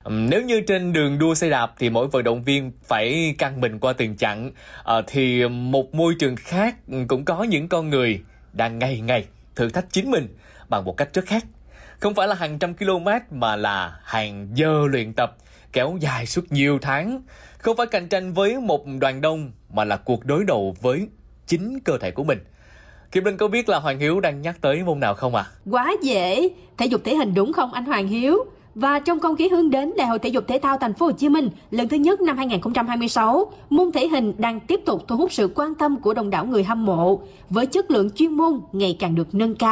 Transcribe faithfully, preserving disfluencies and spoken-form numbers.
Nếu như trên đường đua xe đạp thì mỗi vận động viên phải căng mình qua từng chặng, à, thì một môi trường khác cũng có những con người đang ngày ngày thử thách chính mình bằng một cách rất khác. Không phải là hàng trăm km mà là hàng giờ luyện tập kéo dài suốt nhiều tháng. Không phải cạnh tranh với một đoàn đông mà là cuộc đối đầu với chính cơ thể của mình. Kim Linh có biết là Hoàng Hiếu đang nhắc tới môn nào không ạ? À? Quá dễ, thể dục thể hình đúng không anh Hoàng Hiếu? Và trong không khí hướng đến Đại hội Thể dục Thể thao Thành phố Hồ Chí Minh lần thứ nhất năm hai không hai sáu, môn thể hình đang tiếp tục thu hút sự quan tâm của đông đảo người hâm mộ với chất lượng chuyên môn ngày càng được nâng cao.